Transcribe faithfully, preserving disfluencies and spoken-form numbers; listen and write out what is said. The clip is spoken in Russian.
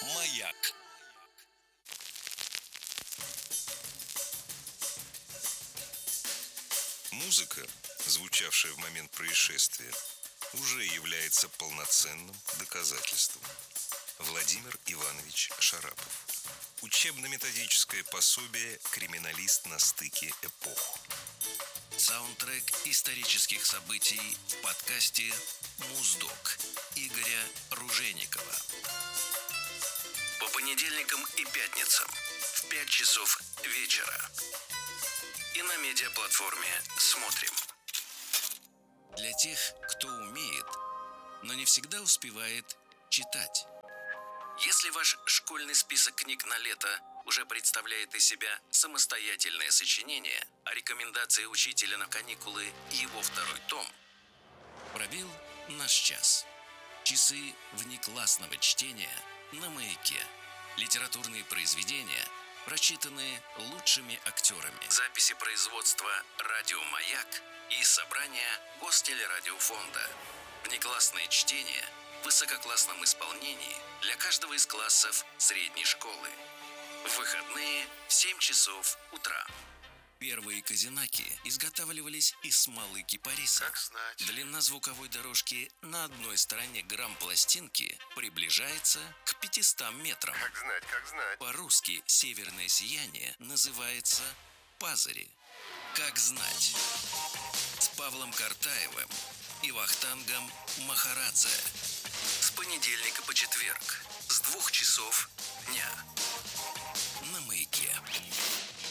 Маяк. Музыка, звучавшая в момент происшествия, уже является полноценным доказательством. Владимир Иванович Шарапов. Учебно-методическое пособие «Криминалист на стыке эпох». Саундтрек исторических событий в подкасте «Муздок» Игоря Ружейникова. По понедельникам и пятницам в пять часов вечера. И на медиаплатформе «Смотрим». Для тех, кто умеет, но не всегда успевает читать. Если ваш школьный список книг на лето уже представляет из себя самостоятельное сочинение, а рекомендации учителя на каникулы его второй том, пробил наш час. Часы внеклассного чтения на Маяке. Литературные произведения, прочитанные лучшими актерами. Записи производства «Радио Маяк» и собрания Гостелерадиофонда. Внеклассное чтение в высококлассном исполнении для каждого из классов средней школы. В выходные в семь часов утра. Первые казинаки изготавливались из смолы кипариса. Как знать. Длина звуковой дорожки на одной стороне грамм-пластинки приближается к пятистам метрам. Как знать, как знать. По-русски «Северное сияние» называется «Пазари». Как знать. С Павлом Картаевым и Вахтангом Махарадзе. С понедельника по четверг с двух часов дня.